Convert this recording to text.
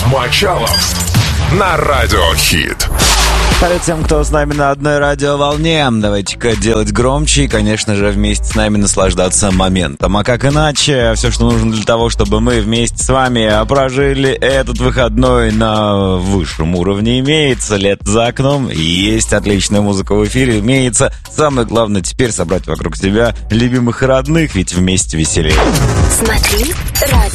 Мочалов на Радио Хит. Привет всем, кто с нами на одной радиоволне. Давайте-ка делать громче и, конечно же, вместе с нами наслаждаться моментом. А как иначе? Все, что нужно для того, чтобы мы вместе с вами прожили этот выходной на высшем уровне, имеется. Лето за окном, есть отличная музыка в эфире, имеется. Самое главное теперь собрать вокруг себя любимых и родных, ведь вместе веселее. Смотри радио.